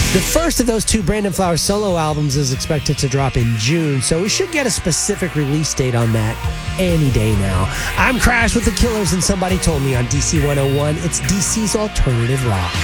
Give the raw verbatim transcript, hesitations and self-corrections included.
The first of those two Brandon Flowers solo albums is expected to drop in June, so we should get a specific release date on that any day now. I'm Crash with the Killers, and somebody told me on D C one oh one it's D C's alternative rock.